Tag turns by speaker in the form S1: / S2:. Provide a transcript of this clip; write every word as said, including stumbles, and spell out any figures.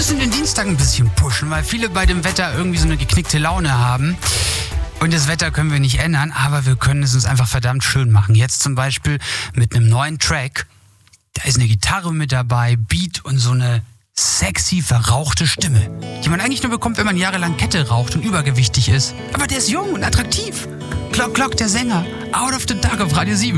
S1: müssen den Dienstag ein bisschen pushen, weil viele bei dem Wetter irgendwie so eine geknickte Laune haben. Und das Wetter können wir nicht ändern, aber wir können es uns einfach verdammt schön machen. Jetzt zum Beispiel mit einem neuen Track. Da ist eine Gitarre mit dabei, Beat und so eine sexy, verrauchte Stimme, die man eigentlich nur bekommt, wenn man jahrelang Kette raucht und übergewichtig ist. Aber der ist jung und attraktiv. Clock Clock, der Sänger. Out of the Dark auf Radio sieben.